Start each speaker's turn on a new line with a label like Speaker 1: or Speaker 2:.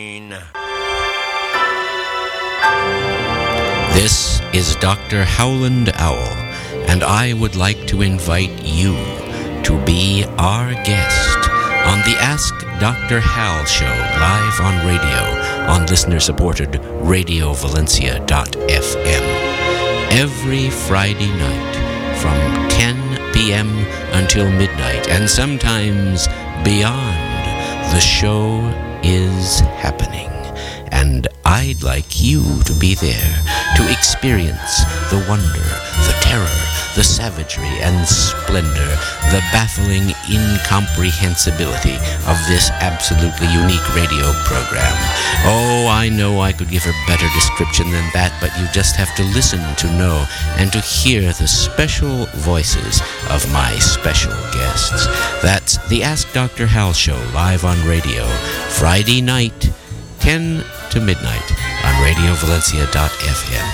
Speaker 1: This is Dr. Howland Owl, and I would like to invite you to be our guest on the Ask Dr. Hal show live on radio on listener-supported RadioValencia.fm every Friday night from 10 p.m. until midnight, and sometimes beyond. The show is happening, and I'd like you to be there to experience the wonder, the terror, the savagery and splendor, the baffling incomprehensibility of this absolutely unique radio program. Oh, I know I could give a better description than that, but you just have to listen to know and to hear the special voices of my special guests. That's the Ask Dr. Hal show live on radio, Friday night, 10 to midnight on RadioValencia.fm.